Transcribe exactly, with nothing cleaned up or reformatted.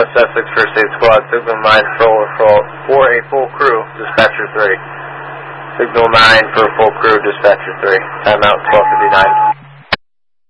West Essex First Aid Squad, Signal nine for, for, for a full crew, Dispatcher three. Signal nine for a full crew, Dispatcher three. Timeout twelve fifty-nine.